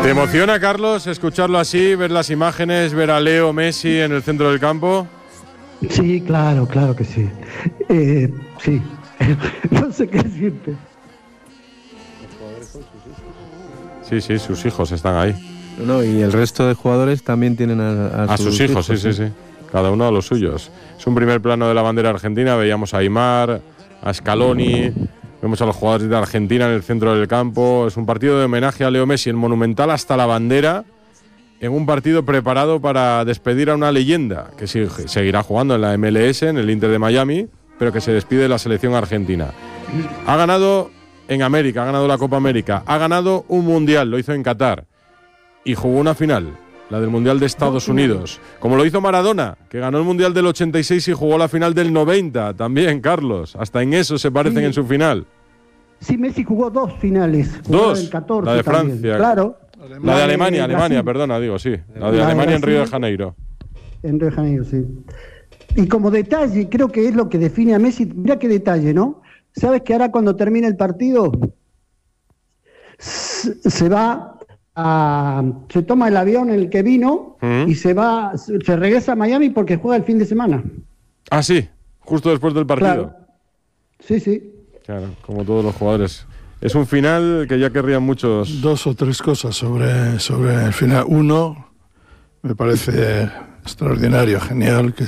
¿Te emociona, Carlos, escucharlo así, ver las imágenes, ver a Leo Messi en el centro del campo? Sí, claro que sí. Sí, no sé qué decirte. Sí, sus hijos están ahí. No, y el resto de jugadores también tienen a sus hijos, sí. Cada uno a los suyos. Es un primer plano de la bandera argentina. Veíamos a Aimar, a Scaloni, vemos a los jugadores de Argentina en el centro del campo. Es un partido de homenaje a Leo Messi, en Monumental hasta la bandera, en un partido preparado para despedir a una leyenda que seguirá jugando en la MLS, en el Inter de Miami, pero que se despide de la selección argentina. Ha ganado en América, ha ganado la Copa América, ha ganado un Mundial, lo hizo en Qatar, y jugó una final, la del Mundial de Estados Unidos, como lo hizo Maradona, que ganó el Mundial del 86 y jugó la final del 90 también, Carlos. Hasta en eso se parecen en su final. Sí, Messi jugó 2 finales. Dos, el 14 la de también. Francia. Claro. La de Alemania, perdona, digo, sí. La de Alemania en Río de Janeiro. En Río de Janeiro, sí. Y como detalle, creo que es lo que define a Messi, mira qué detalle, ¿no? ¿Sabes que ahora cuando termine el partido se toma el avión en el que vino y se regresa a Miami porque juega el fin de semana? Ah, sí, justo después del partido. Claro. Sí. Claro, como todos los jugadores. Es un final que ya querrían muchos. 2 o 3 cosas sobre el final. Uno, me parece extraordinario, genial que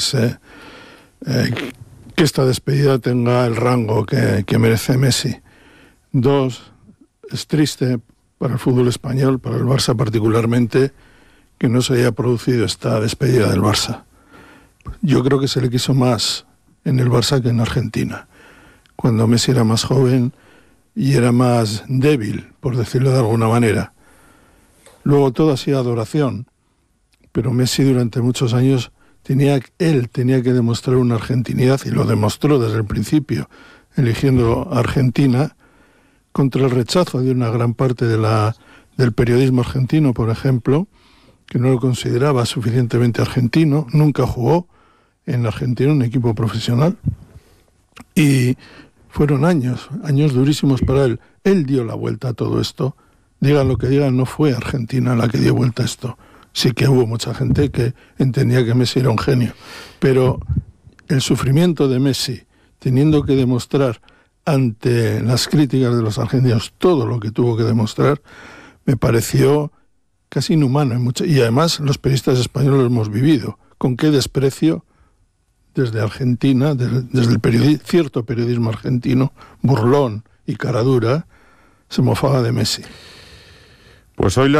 esta despedida tenga el rango que merece Messi. 2, es triste para el fútbol español, para el Barça particularmente, que no se haya producido esta despedida del Barça. Yo creo que se le quiso más en el Barça que en Argentina. Cuando Messi era más joven y era más débil, por decirlo de alguna manera. Luego todo ha sido adoración, pero Messi durante muchos años tenía que demostrar una argentinidad, y lo demostró desde el principio, eligiendo Argentina, contra el rechazo de una gran parte del periodismo argentino, por ejemplo, que no lo consideraba suficientemente argentino. Nunca jugó en Argentina un equipo profesional, y fueron años durísimos para él. Él dio la vuelta a todo esto. Digan lo que digan, no fue Argentina la que dio vuelta a esto. Sí que hubo mucha gente que entendía que Messi era un genio, pero el sufrimiento de Messi, teniendo que demostrar ante las críticas de los argentinos todo lo que tuvo que demostrar, me pareció casi inhumano. Y además los periodistas españoles lo hemos vivido. Con qué desprecio desde Argentina, desde el cierto periodismo argentino, burlón y caradura, se mofaba de Messi. Pues hoy le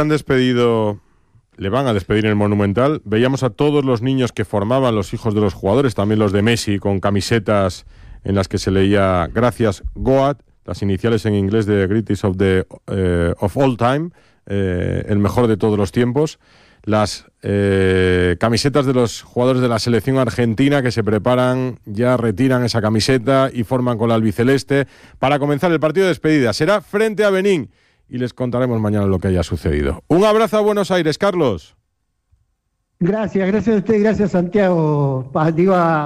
van a despedir en el Monumental. Veíamos a todos los niños que formaban los hijos de los jugadores, también los de Messi, con camisetas en las que se leía "Gracias Goat", las iniciales en inglés de "Greatest of all time", el mejor de todos los tiempos. Las camisetas de los jugadores de la selección argentina que se preparan, ya retiran esa camiseta y forman con la albiceleste para comenzar el partido de despedida. Será frente a Benín y les contaremos mañana lo que haya sucedido. Un abrazo a Buenos Aires, Carlos. Gracias a usted, gracias Santiago.